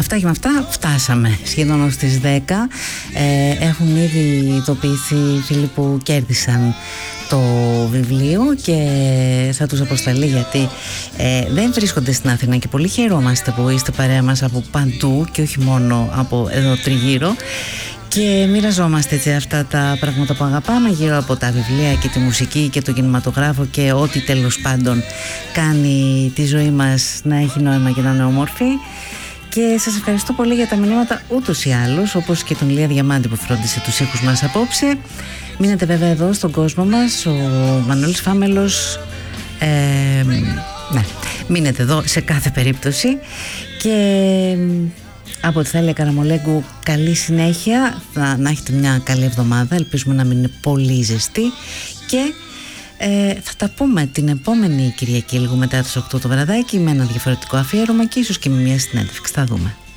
Αυτά και με αυτά φτάσαμε σχεδόν ως τις 10. Έχουν ήδη ειδοποιηθεί φίλοι που κέρδισαν το βιβλίο και θα τους αποσταλεί, γιατί δεν βρίσκονται στην Αθήνα και πολύ χαιρόμαστε που είστε παρέα μας από παντού και όχι μόνο από εδώ τριγύρω, και μοιραζόμαστε έτσι αυτά τα πράγματα που αγαπάμε γύρω από τα βιβλία και τη μουσική και το κινηματογράφο και ό,τι τέλος πάντων κάνει τη ζωή μας να έχει νόημα και να είναι όμορφη. Και σας ευχαριστώ πολύ για τα μηνύματα ούτως ή άλλως, όπως και τον Λία Διαμάντη που φρόντισε τους ήχους μας απόψε. Μείνετε βέβαια εδώ στον κόσμο μας, ο Μανώλης Φάμελος, ναι, μείνετε εδώ σε κάθε περίπτωση. Και από τη Θάλια Καραμολέγκου, καλή συνέχεια, να έχετε μια καλή εβδομάδα, ελπίζουμε να μην είναι πολύ ζεστή και θα τα πούμε την επόμενη Κυριακή λίγο μετά τις 8 το βραδάκι με ένα διαφορετικό αφιέρωμα και ίσως και με μια συνέντευξη, θα δούμε.